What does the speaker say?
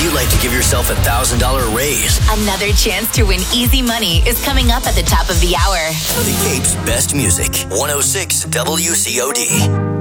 you'd like to give yourself a $1,000 raise. Another chance to win easy money is coming up at the top of the hour. The Cape's best music. 106 WCOD.